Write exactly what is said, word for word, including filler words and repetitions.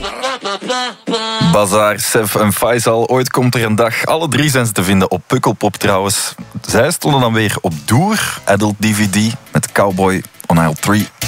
Bazaar, Sef en Faisal. Ooit komt er een dag. Alle drie zijn ze te vinden op Pukkelpop trouwens. Zij stonden dan weer op Doer. Adult D V D met Cowboy on Aisle drie.